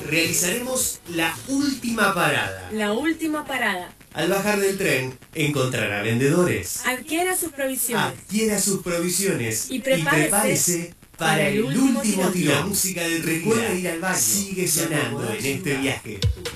realizaremos la última parada. La última parada. Al bajar del tren, encontrará vendedores. Adquiera sus provisiones. Adquiera sus provisiones. Y prepárese para el último tirón. tirón. La música de Recuerda ir al baño. Sigue sonando en este viaje.